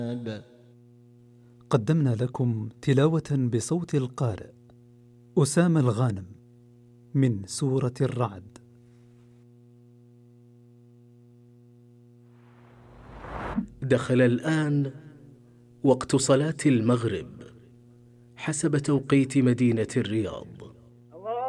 قدمنا لكم تلاوة بصوت القارئ أسامة الغانم من سورة الرعد. دخل الآن وقت صلاة المغرب حسب توقيت مدينة الرياض.